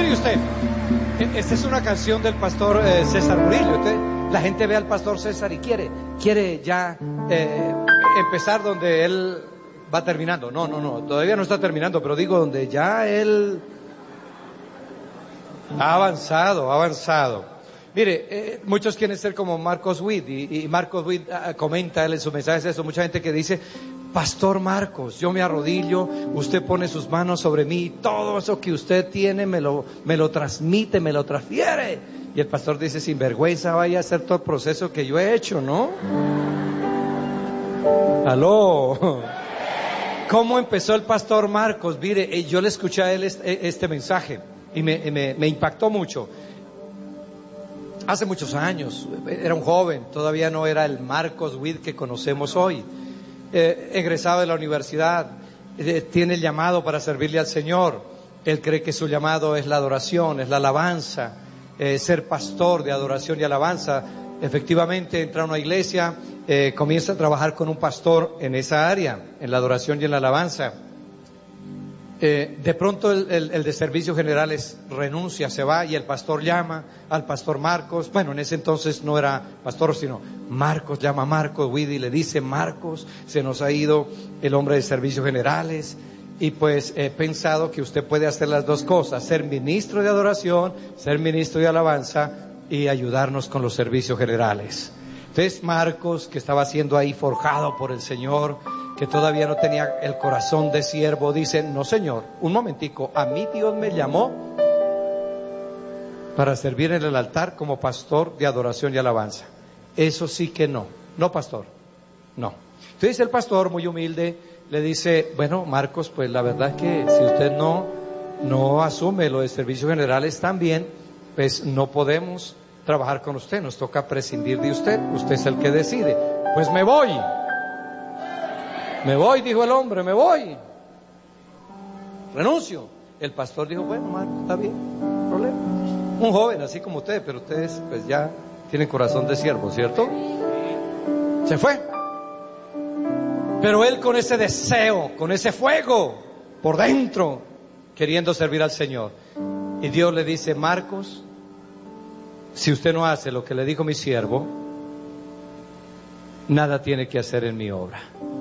Mire usted, esta es una canción del pastor César Murillo. La gente ve al pastor César y quiere ya empezar donde él va terminando. No, todavía no está terminando, pero digo donde ya él ha avanzado. Mire, muchos quieren ser como Marcos Witt y Marcos Witt comenta él en sus mensajes eso. Mucha gente que dice: Pastor Marcos, yo me arrodillo, usted pone sus manos sobre mí y todo eso que usted tiene me lo transmite, me lo transfiere. Y el pastor dice: sin vergüenza, vaya a hacer todo el proceso que yo he hecho, ¿no? Aló. ¿Cómo empezó el pastor Marcos? Mire, yo le escuché a él este mensaje y me impactó mucho. Hace muchos años, era un joven, todavía no era el Marcos Witt que conocemos hoy. Egresado de la universidad, tiene el llamado para servirle al Señor. Él cree que su llamado es la adoración, es la alabanza, ser pastor de adoración y alabanza. Efectivamente entra a una iglesia, comienza a trabajar con un pastor en esa área, en la adoración y en la alabanza. De pronto el de servicios generales renuncia, se va, y el pastor llama al pastor Marcos. Bueno, en ese entonces no era pastor, sino Marcos, llama a Marcos Witt y le dice: Marcos, se nos ha ido el hombre de servicios generales, y pues he pensado que usted puede hacer las dos cosas: ser ministro de adoración, ser ministro de alabanza y ayudarnos con los servicios generales. Entonces Marcos, que estaba siendo ahí forjado por el Señor, que todavía no tenía el corazón de siervo, dice: no, Señor, un momentico, a mí Dios me llamó para servir en el altar como pastor de adoración y alabanza. Eso sí que no, pastor, no. Entonces el pastor, muy humilde, le dice: bueno, Marcos, pues la verdad es que si usted no asume lo de servicios generales también, pues no podemos trabajar con usted, nos toca prescindir de usted es el que decide. Pues me voy, dijo el hombre, me voy, renuncio. El pastor dijo: bueno, Marcos, está bien, no hay problema. Un joven así como usted, pero ustedes pues ya tienen corazón de siervo, ¿cierto? Se fue. Pero él con ese deseo, con ese fuego por dentro, queriendo servir al Señor. Y Dios le dice: Marcos, si usted no hace lo que le dijo mi siervo, nada tiene que hacer en mi obra.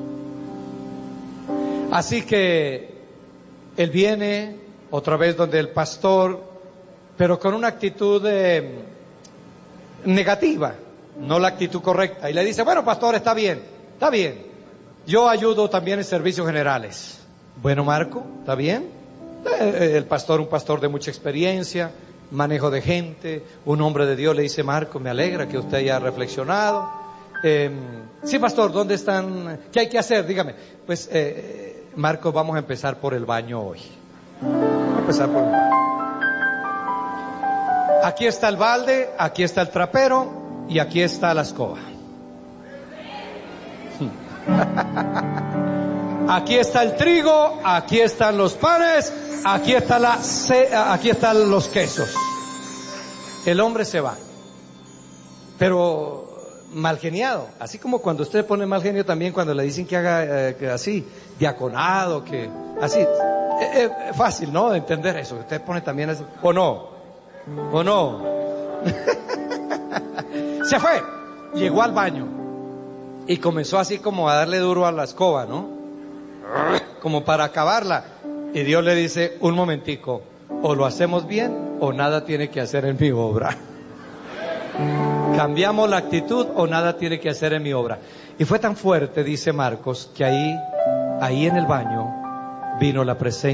Así que él viene otra vez donde el pastor, pero con una actitud negativa, no la actitud correcta. Y le dice: bueno, pastor, está bien, yo ayudo también en servicios generales. Bueno, Marco, ¿está bien? El pastor, un pastor de mucha experiencia, manejo de gente, un hombre de Dios, le dice: Marco, me alegra que usted haya reflexionado. Sí, pastor, ¿dónde están? ¿Qué hay que hacer? Dígame. Pues, Marco, vamos a empezar por el baño hoy. Vamos a empezar por el baño. Aquí está el balde, aquí está el trapero y aquí está la escoba. Aquí está el trigo, aquí están los panes, aquí están los quesos. El hombre se va, pero mal geniado, así como cuando usted pone mal genio también cuando le dicen que haga que así, diaconado, que así. Es fácil, ¿no?, de entender eso. Usted pone también eso, ¿o no? Se fue, llegó al baño y comenzó así como a darle duro a la escoba, ¿no?, como para acabarla. Y Dios le dice: un momentico, o lo hacemos bien o nada tiene que hacer en mi obra. Cambiamos la actitud o nada tiene que hacer en mi obra. Y fue tan fuerte, dice Marcos, que ahí en el baño vino la presencia